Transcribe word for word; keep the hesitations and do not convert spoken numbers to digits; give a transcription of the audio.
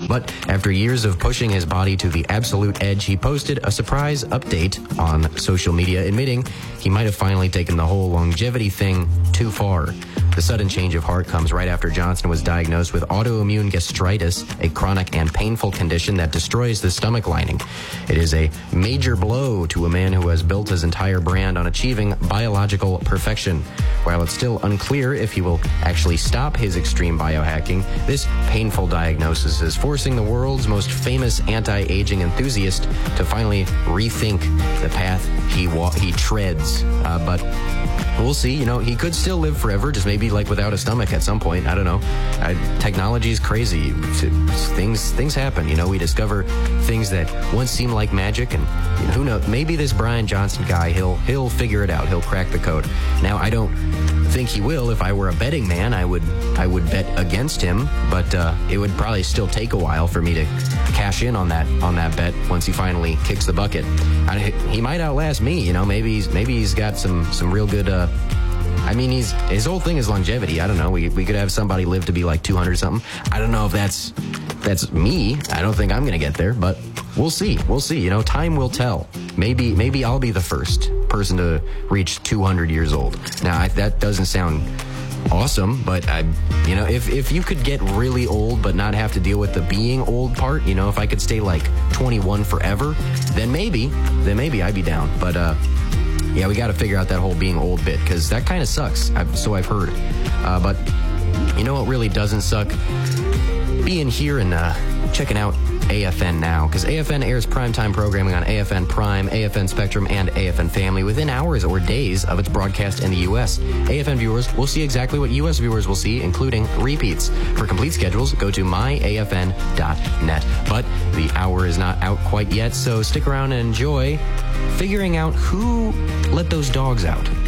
But after years of pushing his body to the absolute edge, he posted a surprise update on social media, admitting he might have finally taken the whole longevity thing too far. The sudden change of heart comes right after Johnson was diagnosed with autoimmune gastritis, a chronic and painful condition that destroys the stomach lining. It is a major blow to a man who has built his entire brand on achieving biological perfection. While it's still unclear if he will actually stop his extreme biohacking, this painful diagnosis is forcing the world's most famous anti-aging enthusiast to finally rethink the path he wa- he treads. Uh, but we'll see. You know, he could still live forever, just maybe like without a stomach at some point. I don't know. I, technology is crazy. Things things happen. You know, we discover things that once seemed like magic, and you know, who knows? Maybe this Brian Johnson guy, he'll he'll figure it out. He'll crack the code. Now, I don't think he will. If I were a betting man, I would I would bet against him, but uh, it would probably still take a while for me to cash in on that on that bet once he finally kicks the bucket. I, he might outlast me. You know, maybe he's maybe he's got some some real good. Uh, I mean, he's his whole thing is longevity. I don't know. We we could have somebody live to be like two hundred something. I don't know if that's that's me. I don't think I'm gonna get there, but we'll see. We'll see. You know, time will tell. Maybe maybe I'll be the first person to reach two hundred years old. Now, I, that doesn't sound awesome, but I, you know, if if you could get really old but not have to deal with the being old part, you know, if I could stay like twenty-one forever, then maybe, then maybe I'd be down. But uh, yeah, we got to figure out that whole being old bit, because that kind of sucks. I've, so I've heard. Uh, but you know what really doesn't suck? Being here and uh, checking out A F N Now, because A F N airs primetime programming on A F N Prime, A F N Spectrum, and A F N Family within hours or days of its broadcast in the U S. A F N viewers will see exactly what U S viewers will see, including repeats. For complete schedules, go to my A F N dot net. But the hour is not out quite yet, so stick around and enjoy figuring out who let those dogs out.